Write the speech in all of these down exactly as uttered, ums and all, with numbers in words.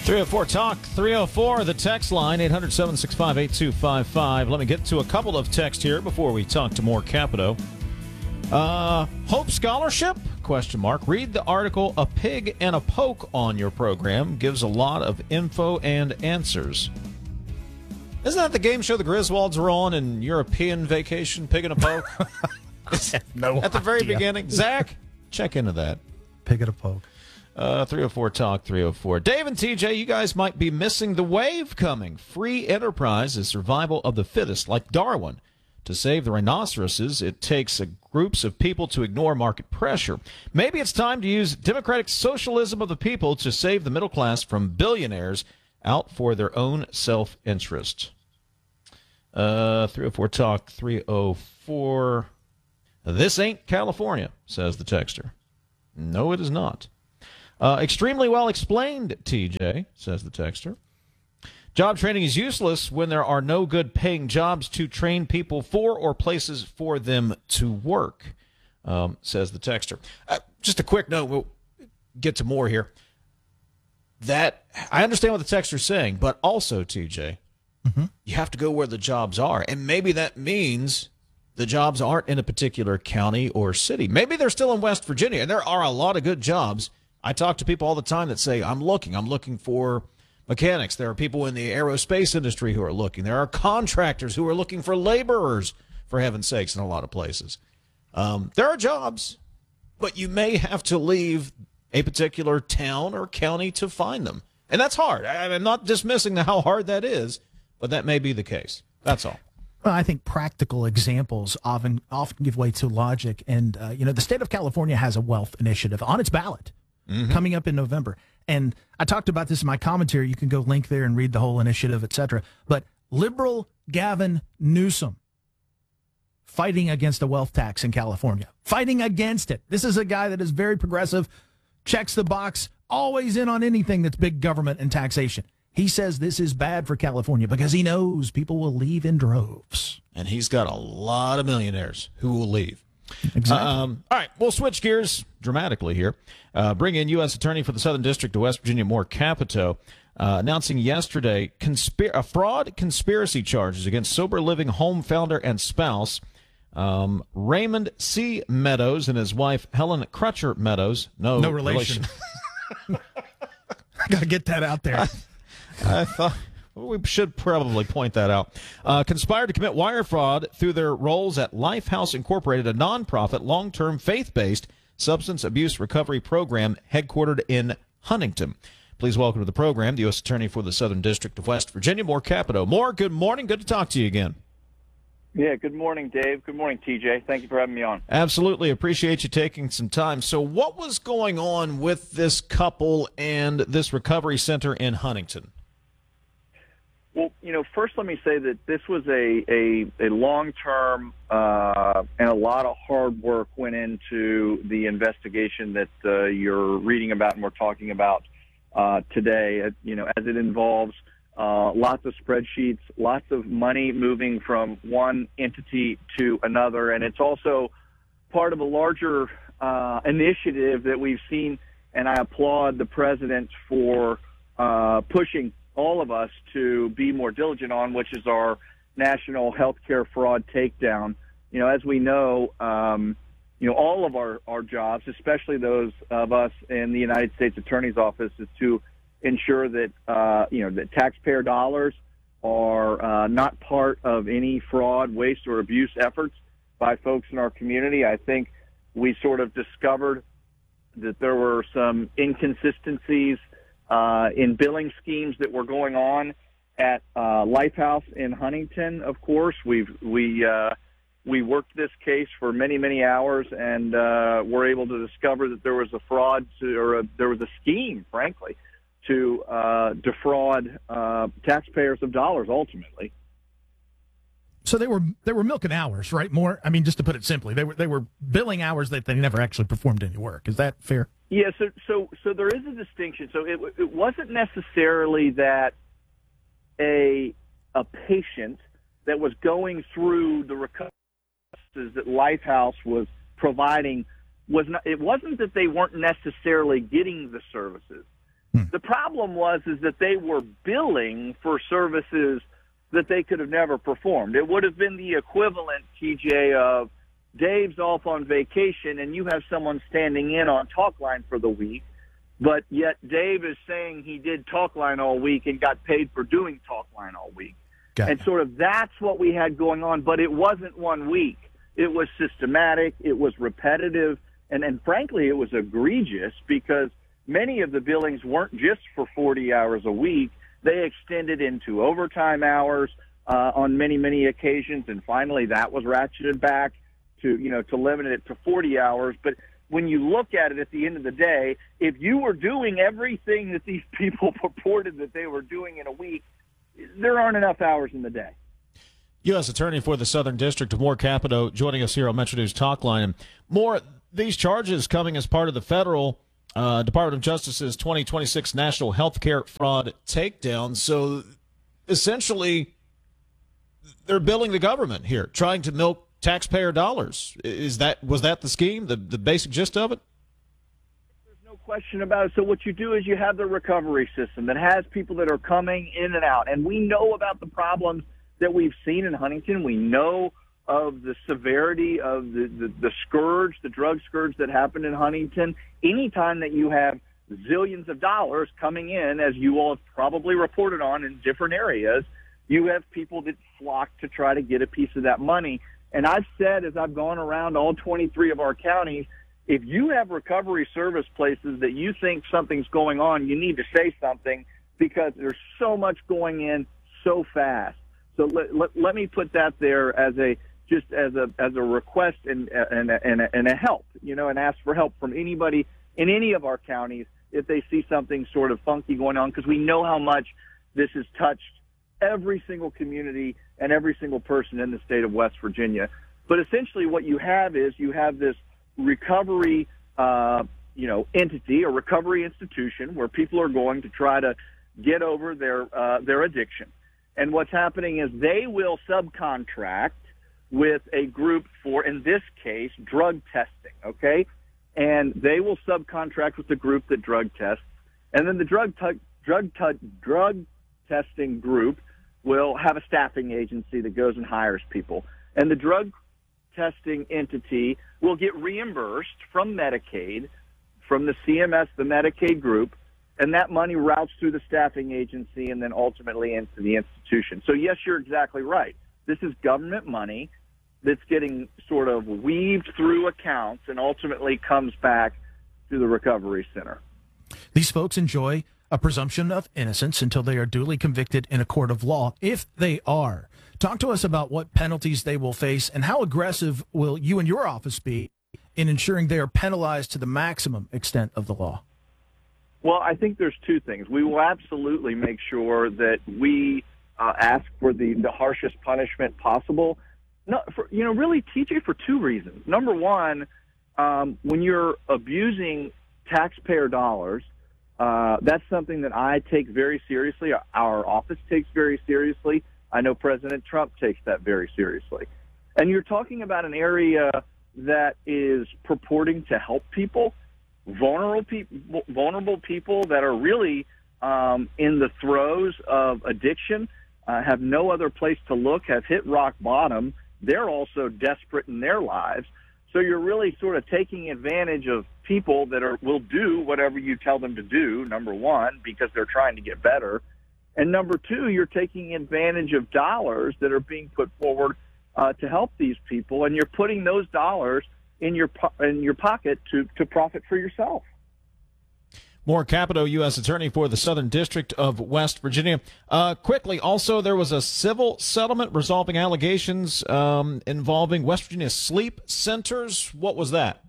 three oh four Talk, three oh four, the text line, eight hundred, seven six five, eight two five five. Let me get to a couple of texts here before we talk to more Capito. Uh, Hope Scholarship? Question mark. Read the article, A Pig and a Poke, on your program. Gives a lot of info and answers. Isn't that the game show the Griswolds were on in European Vacation, Pig and a Poke? no At the very idea. beginning. Zach, check into that. Pig and a Poke. Uh, three oh four Talk, three oh four. Dave and T J, you guys might be missing the wave coming. Free enterprise is survival of the fittest, like Darwin. To save the rhinoceroses, it takes a groups of people to ignore market pressure. Maybe it's time to use democratic socialism of the people to save the middle class from billionaires out for their own self-interest. Uh, three oh four Talk, three oh four. This ain't California, says the texter. No, it is not. Uh, extremely well explained, T J, says the texter. Job training is useless when there are no good paying jobs to train people for or places for them to work, um, says the texter. Uh, just a quick note, we'll get to more here. That I understand what the texter's saying, but also, T J, mm-hmm. you have to go where the jobs are. And maybe that means the jobs aren't in a particular county or city. Maybe they're still in West Virginia, and there are a lot of good jobs. I talk to people all the time that say, I'm looking. I'm looking for mechanics. There are people in the aerospace industry who are looking. There are contractors who are looking for laborers, for heaven's sakes, in a lot of places. Um, there are jobs, but you may have to leave a particular town or county to find them. And that's hard. I, I'm not dismissing how hard that is, but that may be the case. That's all. Well, I think practical examples often often give way to logic. And, uh, you know, the state of California has a wealth initiative on its ballot mm-hmm. coming up in November. And I talked about this in my commentary. You can go link there and read the whole initiative, et cetera. But liberal Gavin Newsom fighting against a wealth tax in California, fighting against it. This is a guy that is very progressive, checks the box, always in on anything that's big government and taxation. He says this is bad for California because he knows people will leave in droves. And he's got a lot of millionaires who will leave. Exactly. Um, all right, we'll switch gears dramatically here. Uh, bring in U S Attorney for the Southern District of West Virginia, Moore Capito, uh, announcing yesterday conspir- a fraud conspiracy charges against Sober Living home founder and spouse um, Raymond C. Meadows and his wife Helen Crutcher Meadows. No, no relation. relation. I got to get that out there. I, I thought we should probably point that out. Uh, conspired to commit wire fraud through their roles at Lifehouse Incorporated, a nonprofit, long-term, faith-based substance abuse recovery program headquartered in Huntington. Please welcome to the program the U S Attorney for the Southern District of West Virginia, Moore Capito. Moore, good morning. Good to talk to you again. Yeah, good morning, Dave. Good morning, T J. Thank you for having me on. Absolutely. Appreciate you taking some time. So what was going on with this couple and this recovery center in Huntington? Well, you know, first let me say that this was a, a, a long-term uh, and a lot of hard work went into the investigation that uh, you're reading about and we're talking about uh, today, you know, as it involves uh, lots of spreadsheets, lots of money moving from one entity to another. And it's also part of a larger uh, initiative that we've seen, and I applaud the president for uh, pushing all of us to be more diligent on, which is our national healthcare fraud takedown. You know, as we know, um, you know, all of our, our jobs, especially those of us in the United States Attorney's Office, is to ensure that, uh, you know, that taxpayer dollars are uh, not part of any fraud, waste, or abuse efforts by folks in our community. I think we sort of discovered that there were some inconsistencies Uh, in billing schemes that were going on at uh, Lifehouse in Huntington. Of course, we've we uh, we worked this case for many many hours, and uh, were able to discover that there was a fraud to, or a, there was a scheme, frankly, to uh, defraud uh, taxpayers of dollars. Ultimately, so they were they were milking hours, right? More, I mean, just to put it simply, they were they were billing hours that they never actually performed any work. Is that fair? Yeah, so so so there is a distinction. So it it wasn't necessarily that a a patient that was going through the recovery that Lifehouse was providing was not. It wasn't that they weren't necessarily getting the services. Hmm. The problem was is that they were billing for services that they could have never performed. It would have been the equivalent, T J, of Dave's off on vacation and you have someone standing in on Talkline for the week, but yet Dave is saying he did Talkline all week and got paid for doing Talkline all week. Got and it. Sort of that's what we had going on, but it wasn't one week. It was systematic, it was repetitive, and, and frankly, it was egregious because many of the billings weren't just for forty hours a week. They extended into overtime hours uh, on many, many occasions, and finally that was ratcheted back to, you know, to limit it to forty hours. But when you look at it at the end of the day, if you were doing everything that these people purported that they were doing in a week, there aren't enough hours in the day. U S Attorney for the Southern District, Moore Capito, joining us here on Metro News Talkline. And Moore, these charges coming as part of the federal uh, Department of Justice's twenty twenty-six National Healthcare Fraud Takedown. So essentially, they're billing the government here, trying to milk taxpayer dollars. Is that was that the scheme, the the basic gist of it? There's no question about it. So what you do is you have the recovery system that has people that are coming in and out, and we know about the problems that we've seen in Huntington. We know of the severity of the, the, the scourge, the drug scourge that happened in Huntington. Anytime that you have zillions of dollars coming in, as you all have probably reported on in different areas, you have people that flock to try to get a piece of that money. And I've said, as I've gone around all twenty-three of our counties, if you have recovery service places that you think something's going on, you need to say something because there's so much going in so fast. So let, let, let me put that there as a just as a as a request and and and a, and a help, you know, and ask for help from anybody in any of our counties if they see something sort of funky going on, because we know how much this has touched every single community and every single person in the state of West Virginia. But essentially what you have is you have this recovery, uh, you know, entity or recovery institution where people are going to try to get over their uh, their addiction. And what's happening is they will subcontract with a group for, in this case, drug testing, okay? And they will subcontract with the group that drug tests. And then the drug t- drug t- drug testing group will have a staffing agency that goes and hires people. And the drug testing entity will get reimbursed from Medicaid, from the C M S, the Medicaid group, and that money routes through the staffing agency and then ultimately into the institution. So, yes, you're exactly right. This is government money that's getting sort of weaved through accounts and ultimately comes back to the recovery center. These folks enjoy a presumption of innocence until they are duly convicted in a court of law, if they are. Talk to us about what penalties they will face and how aggressive will you and your office be in ensuring they are penalized to the maximum extent of the law. Well, I think there's two things. We will absolutely make sure that we uh, ask for the, the harshest punishment possible. No, for, you know, really, T J, for two reasons. Number one, um, when you're abusing taxpayer dollars, uh, that's something that I take very seriously. Our office takes very seriously. I know President Trump takes that very seriously. And you're talking about an area that is purporting to help people. Vulnerable people, vulnerable people that are really um, in the throes of addiction, uh, have no other place to look, have hit rock bottom. They're also desperate in their lives. So you're really sort of taking advantage of people that are will do whatever you tell them to do, number one, because they're trying to get better. And number two, you're taking advantage of dollars that are being put forward uh, to help these people, and you're putting those dollars in your in your pocket to, to profit for yourself. Moore Capito, U S Attorney for the Southern District of West Virginia. Uh, quickly, also, there was a civil settlement resolving allegations um, involving West Virginia sleep centers. What was that?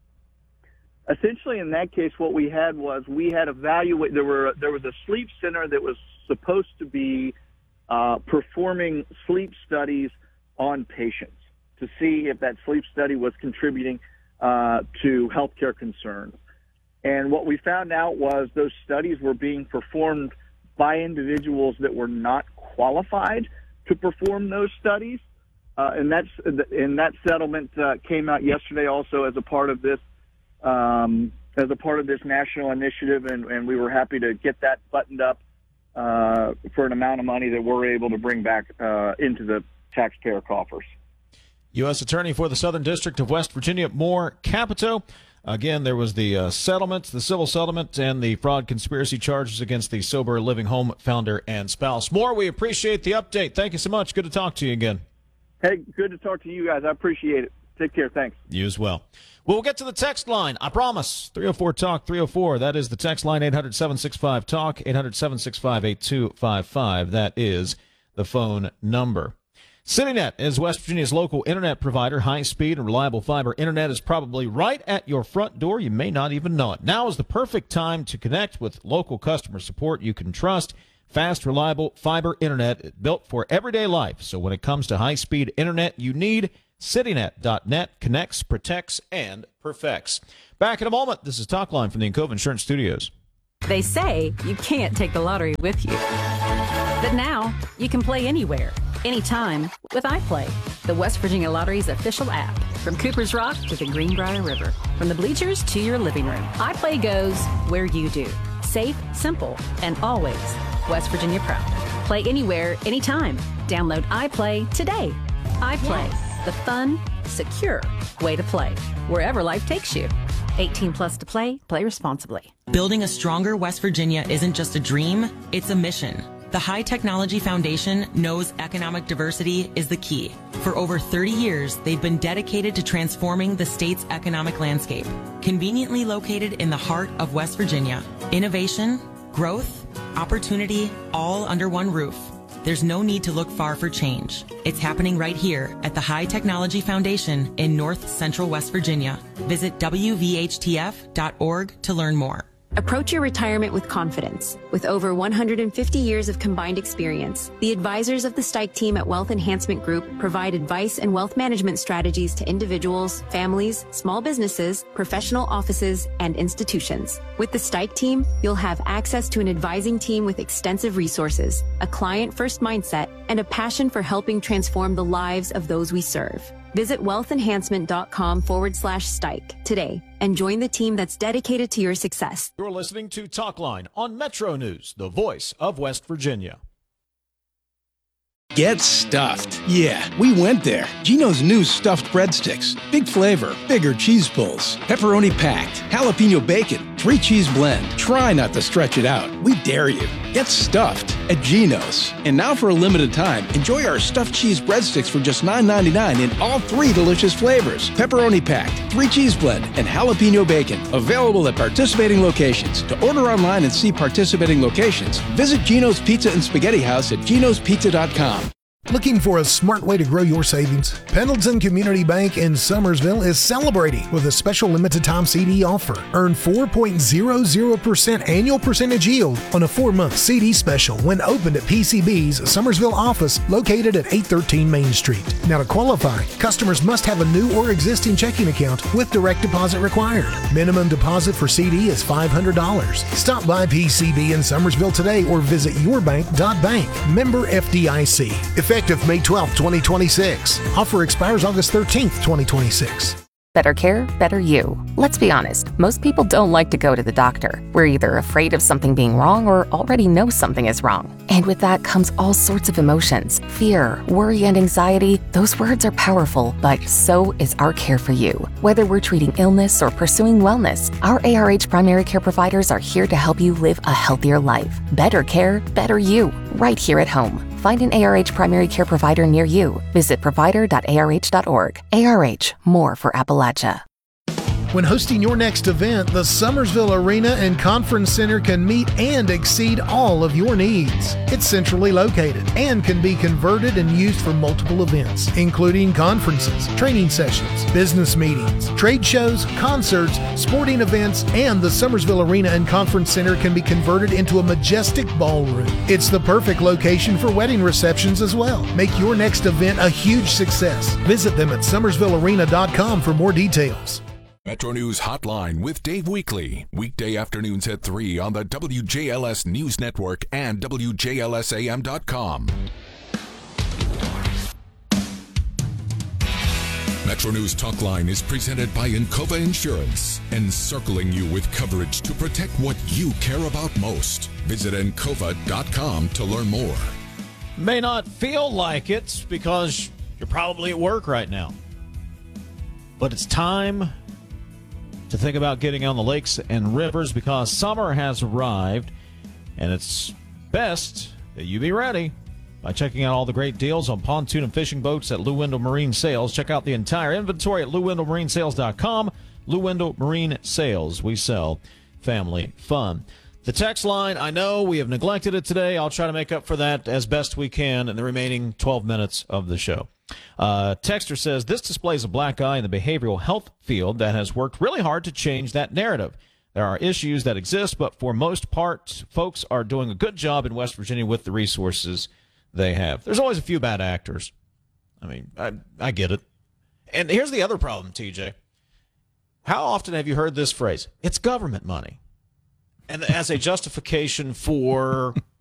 Essentially, in that case, what we had was we had evaluate. There were there was a sleep center that was supposed to be uh, performing sleep studies on patients to see if that sleep study was contributing uh, to healthcare concerns. And what we found out was those studies were being performed by individuals that were not qualified to perform those studies. Uh, and that's and that settlement uh, came out yesterday also as a part of this um, as a part of this national initiative, and, and we were happy to get that buttoned up uh, for an amount of money that we're able to bring back uh, into the taxpayer coffers. U S Attorney for the Southern District of West Virginia, Moore Capito. Again, there was the uh, settlement, the civil settlement, and the fraud conspiracy charges against the Sober Living Home founder and spouse. Moore, we appreciate the update. Thank you so much. Good to talk to you again. Hey, good to talk to you guys. I appreciate it. Take care. Thanks. You as well. We'll get to the text line. I promise. three oh four talk three oh four. That is the text line. eight hundred, seven six five, talk. eight hundred, seven six five, eight two five five. That is the phone number. CityNet is West Virginia's local internet provider. High-speed and reliable fiber internet is probably right at your front door. You may not even know it. Now is the perfect time to connect with local customer support you can trust. Fast, reliable fiber internet built for everyday life. So when it comes to high-speed internet you need, CityNet dot net connects, protects, and perfects. Back in a moment. This is Talk Line from the Encova Insurance Studios. They say you can't take the lottery with you. But now, you can play anywhere, anytime with iPlay, the West Virginia Lottery's official app. From Cooper's Rock to the Greenbrier River, from the bleachers to your living room, iPlay goes where you do. Safe, simple, and always West Virginia proud. Play anywhere, anytime. Download iPlay today. iPlay, yes. The fun, secure way to play, wherever life takes you. eighteen plus to play. Play responsibly. Building a stronger West Virginia isn't just a dream, it's a mission. The High Technology Foundation knows economic diversity is the key. For over thirty years, they've been dedicated to transforming the state's economic landscape. Conveniently located in the heart of West Virginia, innovation, growth, opportunity, all under one roof. There's no need to look far for change. It's happening right here at the High Technology Foundation in North Central West Virginia. Visit W V H T F dot org to learn more. Approach your retirement with confidence. With over one hundred fifty years of combined experience, the advisors of the Stike team at Wealth Enhancement Group provide advice and wealth management strategies to individuals, families, small businesses, professional offices, and institutions. With the Stike team, you'll have access to an advising team with extensive resources, a client-first mindset, and a passion for helping transform the lives of those we serve. Visit wealthenhancement.com forward slash Stike today and join the team that's dedicated to your success. You're listening to Talk Line on Metro News, the voice of West Virginia. Get stuffed. Yeah, we went there. Geno's new stuffed breadsticks. Big flavor, bigger cheese pulls, pepperoni packed, jalapeno bacon, three cheese blend. Try not to stretch it out. We dare you. Get stuffed at Geno's. And now for a limited time, enjoy our stuffed cheese breadsticks for just nine ninety-nine in all three delicious flavors. Pepperoni packed, three cheese blend, and jalapeno bacon. Available at participating locations. To order online and see participating locations, visit Geno's Pizza and Spaghetti House at genos pizza dot com. Looking for a smart way to grow your savings? Pendleton Community Bank in Summersville is celebrating with a special limited time C D offer. Earn four point zero zero percent annual percentage yield on a four-month C D special when opened at P C B's Summersville office located at eight thirteen Main Street. Now to qualify, customers must have a new or existing checking account with direct deposit required. Minimum deposit for C D is five hundred dollars. Stop by P C B in Summersville today or visit your bank dot bank. Member F D I C. Effective May twelfth, twenty twenty-six. Offer expires August thirteenth, twenty twenty-six. Better care, better you. Let's be honest, most people don't like to go to the doctor. We're either afraid of something being wrong or already know something is wrong. And with that comes all sorts of emotions. Fear, worry, and anxiety. Those words are powerful, but so is our care for you. Whether we're treating illness or pursuing wellness, our A R H primary care providers are here to help you live a healthier life. Better care, better you, right here at home. Find an A R H primary care provider near you. Visit provider dot A R H dot org. A R H, more for Appalachia. When hosting your next event, the Summersville Arena and Conference Center can meet and exceed all of your needs. It's centrally located and can be converted and used for multiple events, including conferences, training sessions, business meetings, trade shows, concerts, sporting events, and the Summersville Arena and Conference Center can be converted into a majestic ballroom. It's the perfect location for wedding receptions as well. Make your next event a huge success. Visit them at summersville arena dot com for more details. Metro News Hotline with Dave Weekley. Weekday afternoons at three on the W J L S News Network and W J L S A M dot com. Metro News Talk Line is presented by Encova Insurance, encircling you with coverage to protect what you care about most. Visit encova dot com to learn more. May not feel like it because you're probably at work right now. But it's time to think about getting on the lakes and rivers because summer has arrived, and it's best that you be ready by checking out all the great deals on pontoon and fishing boats at Lou Wendell Marine Sales. Check out the entire inventory at lou wendell marine sales dot com. Lou Wendell Marine Sales. We sell family fun. The text line, I know we have neglected it today. I'll try to make up for that as best we can in the remaining twelve minutes of the show. Uh, Texter says, this displays a black eye in the behavioral health field that has worked really hard to change that narrative. There are issues that exist, but for most part, folks are doing a good job in West Virginia with the resources they have. There's always a few bad actors. I mean, I, I get it. And here's the other problem, T J. How often have you heard this phrase? It's government money. And as a justification for